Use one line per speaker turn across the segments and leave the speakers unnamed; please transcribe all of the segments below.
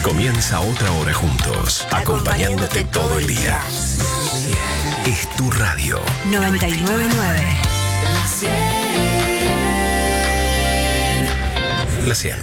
Comienza otra hora juntos, acompañándote todo el día. Es tu radio.
99.9.
La 100.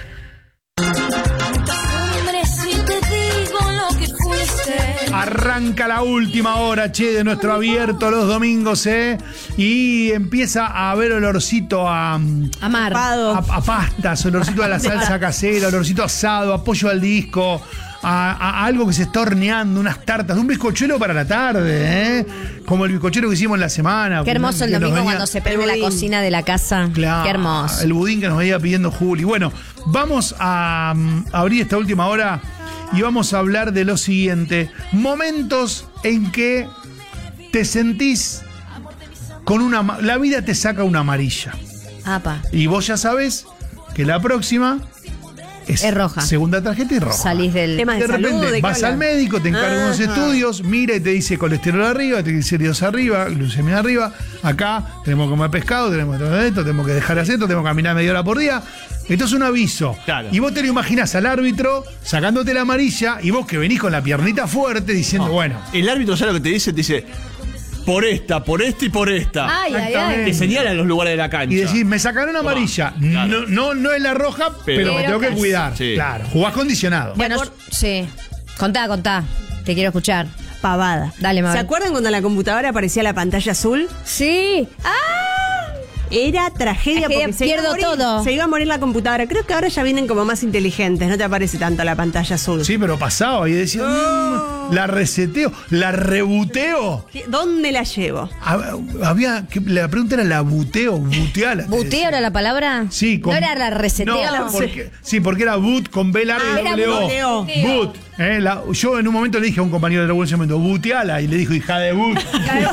Arranca la última hora, de nuestro abierto los domingos, y empieza a haber olorcito a
mar,
a pastas, olorcito a la salsa casera, olorcito asado, a pollo al disco, a algo que se está horneando, unas tartas, un bizcochuelo para la tarde, como el bizcochuelo que hicimos en la semana.
Qué hermoso el domingo cuando se prende la cocina de la casa.
Claro,
qué hermoso.
El budín que nos veía pidiendo Juli. Bueno, vamos a abrir esta última hora y vamos a hablar de lo siguiente: momentos en que te sentís con la vida te saca una amarilla.
Apa.
Y vos ya sabés que la próxima es
roja.
Segunda tarjeta y roja.
Salís del
tema
de repente
salud,
vas al médico, te encarga unos estudios, mira y te dice colesterol arriba, triglicéridos arriba, glucemia arriba. Acá tenemos que comer pescado, tenemos que hacer esto, tenemos que dejar hacer esto, tenemos que caminar media hora por día. Esto es un aviso.
Claro.
Y vos te lo imaginás al árbitro sacándote la amarilla y vos que venís con la piernita fuerte diciendo, bueno.
El árbitro, ¿sabe lo que te dice? Te dice, por esta y por esta.
Ay, ay, ay.
Te señalan los lugares de la cancha.
Y decís, me sacaron amarilla.
Claro.
No es la roja, pero me tengo que
casi.
cuidar.
Sí.
Claro, jugás condicionado.
Bueno, sí. Contá. Te quiero escuchar.
Pavada.
Dale, Mabel.
¿Se acuerdan cuando en la computadora aparecía la pantalla azul?
Sí.
Era tragedia porque
pierdo todo.
Se iba a morir la computadora. Creo que ahora ya vienen como más inteligentes. No te aparece tanto la pantalla azul.
Sí, pero pasaba y decía, la reseteo, la rebuteo.
¿Dónde la llevo?
La pregunta era la buteo, buteala.
¿Buteo era la palabra?
Sí,
¿No era la reseteo?
Porque era boot con B larga y
era
doble O.
buteo.
Boot. Yo en un momento le dije a un compañero de la web, buteala, y le dijo, hija de boot.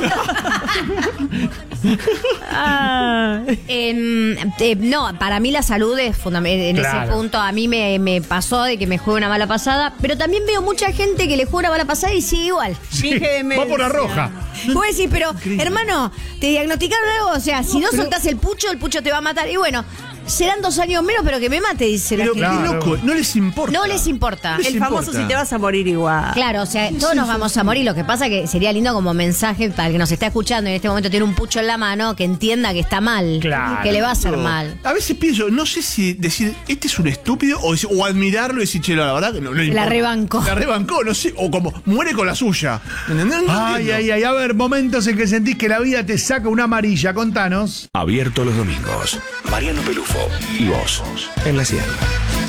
No, para mí la salud es fundamental. En
Claro.
ese punto a mí me pasó de que me juegue una mala pasada, pero también veo mucha gente que le juega una mala pasada y sigue igual.
Sí, va por la roja.
Vos decís, pero hermano, te diagnosticaron algo, o sea, si no soltás el pucho te va a matar. Y bueno, serán 2 años menos, pero que me mate, dice la
Pero
gente.
qué loco, no les importa.
No les importa.
Les
El famoso
importa.
si te vas a morir igual.
Claro, o sea, todos nos vamos a morir. Lo que pasa que sería lindo como mensaje para el que nos está escuchando y en este momento tiene un pucho en la mano, que entienda que está mal,
Claro.
que le va a hacer mal.
A veces pienso, no sé si decir, este es un estúpido, o admirarlo y decir, che, la verdad que no importa.
La rebancó.
La rebancó, no sé, o como muere con la suya. ¿Entendés? No
Ay,
entiendo.
a ver, momentos en que sentís que la vida te saca una amarilla. Contanos.
Abierto los domingos. Mariano Pelufo y vos en la 100.